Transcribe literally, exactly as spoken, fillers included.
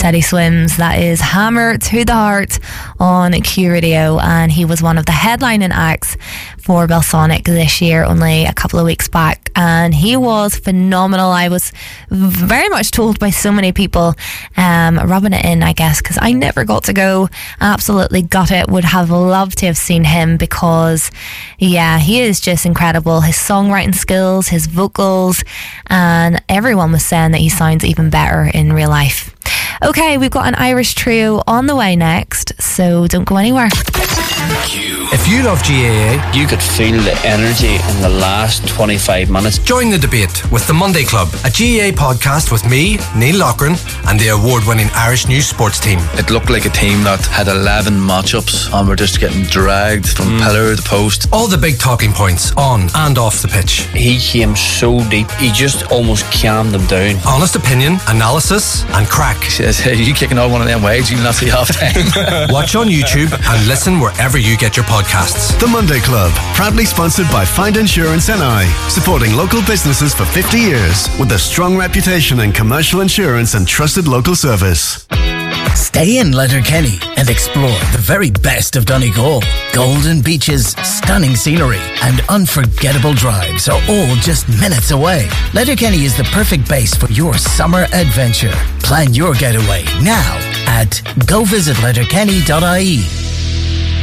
Teddy Swims. That is Hammer to the Heart on Q Radio, and he was one of the headlining acts for Belsonic this year, only a couple of weeks back, and he was phenomenal. I was very much told by so many people, um, rubbing it in, I guess, because I never got to go. Absolutely got it. Would have loved to have seen him, because yeah, he is just incredible. His songwriting skills, his vocals, and everyone was saying that he sounds even better in real life. Okay, we've got an Irish trio on the way next, so don't go anywhere. If you love G A A, you could feel the energy in the last twenty-five minutes. Join the debate with The Monday Club, a G A A podcast with me, Neil Loughran, and the award-winning Irish News Sports team. It looked like a team that had eleven matchups and were just getting dragged from mm. pillar to post. All the big talking points on and off the pitch. He came so deep, he just almost calmed them down. Honest opinion, analysis, and crack. He says, hey, you kicking out one of them waves, you'll not see half time. Watch on YouTube and listen wherever you get your podcasts. The Monday Club, proudly sponsored by Find Insurance N I, supporting local businesses for fifty years with a strong reputation in commercial insurance and trusted local service. Stay in Letterkenny and explore the very best of Donegal. Golden beaches, stunning scenery, and unforgettable drives are all just minutes away. Letterkenny is the perfect base for your summer adventure. Plan your getaway now at go visit letterkenny dot I E.